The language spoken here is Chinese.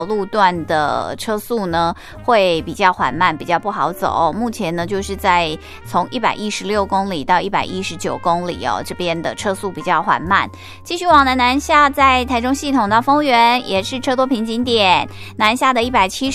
路段的车速呢会比较缓慢，比较不好走。目前呢就是在从116公里到119公里哦，这边的车速比较缓慢。继续往南下，在台中系统到丰原也是车多瓶颈点，南下的170